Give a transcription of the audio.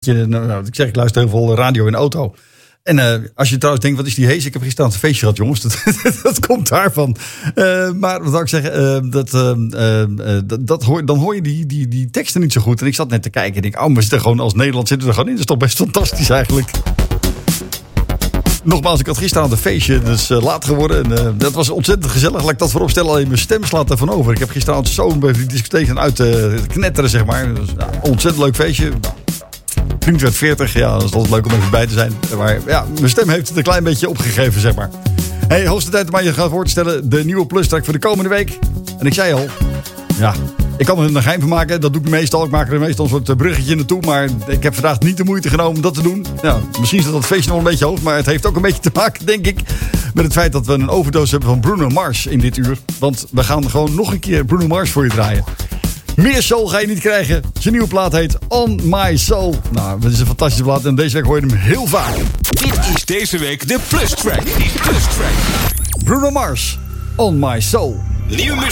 Nou, ik luister heel veel radio in de auto. En als je trouwens denkt, wat is die hees? Ik heb gisteravond een feestje gehad, jongens. Dat komt daarvan. Maar wat zou ik zeggen? Dan hoor je die teksten niet zo goed. En ik zat net te kijken en denk, we zitten gewoon als Nederland zitten we er gewoon in. Dat is toch best fantastisch eigenlijk. Nogmaals, ik had gisteravond een feestje. Dus laat geworden. En, dat was ontzettend gezellig. Laat ik dat voorop stellen. Alleen mijn stem slaat ervan over. Ik heb gisteravond zo bij die discotheek uit knetteren, zeg maar. Dus, ontzettend leuk feestje. Vriend werd 40, ja, dat is altijd leuk om even bij te zijn. Maar ja, mijn stem heeft het een klein beetje opgegeven, zeg maar. Hey, hoogste tijd om aan je voor te stellen. De nieuwe plustrack voor de komende week. En ik zei al, ja, ik kan er een geheim van maken. Dat doe ik meestal. Ik maak er meestal een soort bruggetje naartoe. Maar ik heb vandaag niet de moeite genomen om dat te doen. Ja, misschien staat dat feestje nog een beetje hoog. Maar het heeft ook een beetje te maken, denk ik, met het feit dat we een overdose hebben van Bruno Mars in dit uur. Want we gaan gewoon nog een keer Bruno Mars voor je draaien. Meer soul ga je niet krijgen. Zijn nieuwe plaat heet On My Soul. Nou, dat is een fantastische plaat en deze week hoor je hem heel vaak. Dit is deze week de Plus Track. Bruno Mars, On My Soul. Nieuwe